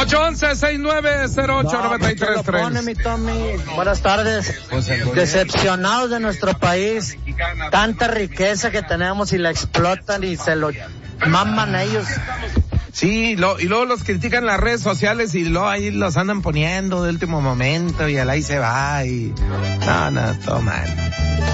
811-6908-93-3. Mi Tommy. Buenas tardes. Decepcionados de nuestro país. Tanta riqueza que tenemos y la explotan y se lo maman ellos. Sí, y luego los critican en las redes sociales y luego ahí los andan poniendo de último momento y ahí se va y... No, todo mal.